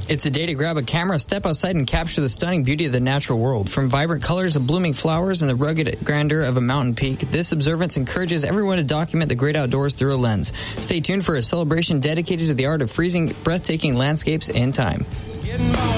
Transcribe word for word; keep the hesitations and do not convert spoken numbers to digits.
It's a day to grab a camera, step outside, and capture the stunning beauty of the natural world. From vibrant colors of blooming flowers and the rugged grandeur of a mountain peak, this observance encourages everyone to document the great outdoors through a lens. Stay tuned for a celebration dedicated to the art of freezing breathtaking landscapes in time.